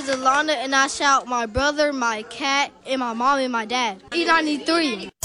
is Alana, and I shout my brother, my cat, and my mom and my dad. E93.